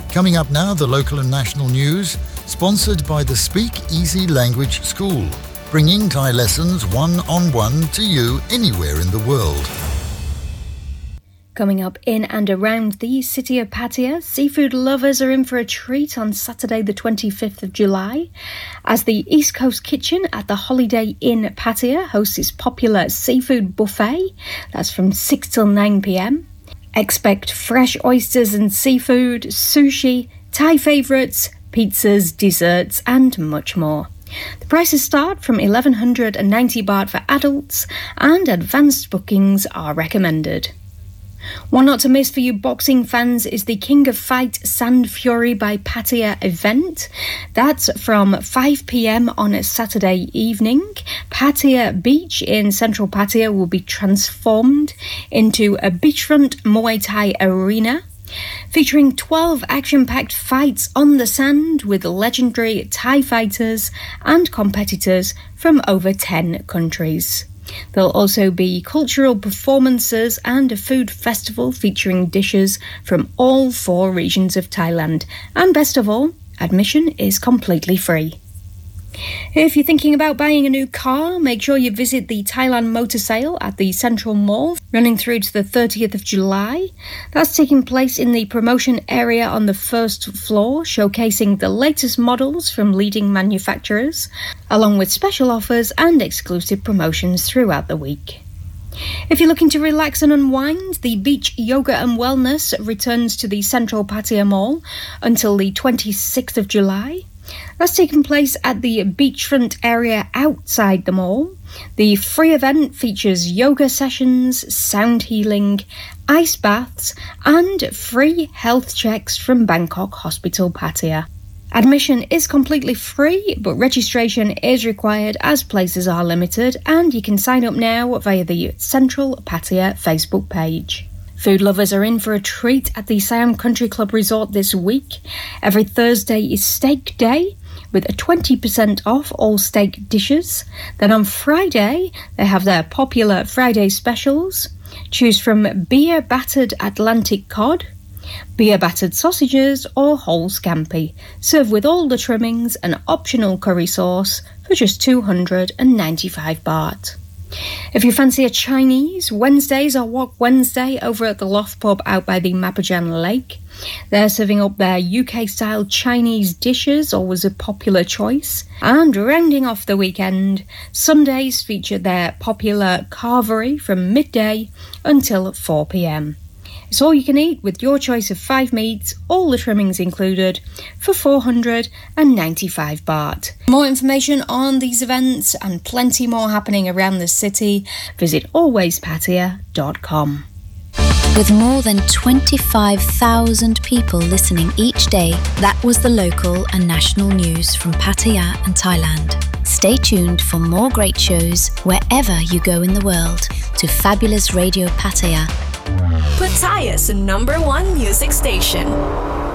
Coming up now, the local and national news, sponsored by the Speak Easy Language School, bringing Thai lessons one-on-one to you anywhere in the world. Coming up in and around the city of Pattaya, seafood lovers are in for a treat on Saturday the 25th of July as the East Coast Kitchen at the Holiday Inn Pattaya hosts its popular seafood buffet. That's from 6 till 9 p.m. Expect fresh oysters and seafood, sushi, Thai favourites, pizzas, desserts and much more. The prices start from 1,190 baht for adults and advanced bookings are recommended. One not to miss for you boxing fans is the King of Fight Sand Fury by Pattaya event. That's from 5 p.m. on a Saturday evening. Pattaya Beach in central Pattaya will be transformed into a beachfront Muay Thai arena, featuring 12 action-packed fights on the sand with legendary Thai fighters and competitors from over 10 countries. There'll also be cultural performances and a food festival featuring dishes from all 4 regions of Thailand. And best of all, admission is completely free. If you're thinking about buying a new car, make sure you visit the Thailand Motor Sale at the Central Mall, running through to the 30th of July. That's taking place in the promotion area on the first floor, showcasing the latest models from leading manufacturers, along with special offers and exclusive promotions throughout the week. If you're looking to relax and unwind, the Beach Yoga and Wellness returns to the Central Pattaya Mall until the 26th of July. That's taking place at the beachfront area outside the mall. The free event features yoga sessions, sound healing, ice baths, and free health checks from Bangkok Hospital Pattaya. Admission is completely free, but registration is required as places are limited, and you can sign up now via the Central Pattaya Facebook page. Food lovers are in for a treat at the Siam Country Club Resort this week. Every Thursday is Steak Day, with a 20% off all steak dishes. Then on Friday, they have their popular Friday specials. Choose from beer-battered Atlantic cod, beer-battered sausages or whole scampi, served with all the trimmings and optional curry sauce for just 295 baht. If you fancy a Chinese, Wednesdays are Wok Wednesday over at the Loft Pub out by the Mapajan Lake. They're serving up their UK-style Chinese dishes, always a popular choice. And rounding off the weekend, Sundays feature their popular carvery from midday until 4 p.m. It's all you can eat with your choice of 5 meats, all the trimmings included, for 495 baht. More information on these events and plenty more happening around the city, visit alwayspattaya.com. With more than 25,000 people listening each day, that was the local and national news from Pattaya and Thailand. Stay tuned for more great shows wherever you go in the world to Fabulous Radio Pattaya. Pattaya's #1 music station.